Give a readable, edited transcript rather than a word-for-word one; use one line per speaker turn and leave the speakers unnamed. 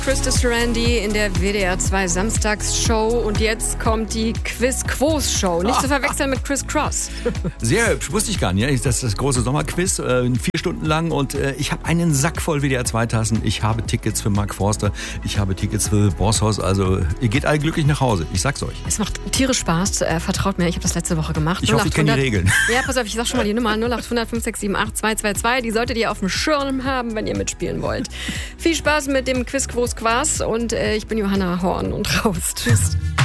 Christa Sarandi in der WDR 2 Samstagsshow und jetzt kommt die Quiz-Quos-Show. Nicht zu verwechseln mit Chris Cross.
Sehr hübsch, wusste ich gar nicht. Das ist das große Sommerquiz, 4 Stunden lang und ich habe einen Sack voll WDR 2-Tassen. Ich habe Tickets für Mark Forster, ich habe Tickets für Bosshaus, also ihr geht alle glücklich nach Hause, ich sag's euch.
Es macht tierisch Spaß, vertraut mir, ich habe das letzte Woche gemacht.
Ich hoffe, ich kenne die Regeln.
Ja, pass auf, ich sag schon mal die Nummer 0800 567 222, die solltet ihr auf dem Schirm haben, wenn ihr mitspielen wollt. Viel Spaß mit dem Quiz-Quos-Quas und ich bin Johanna Horn und raus. Tschüss.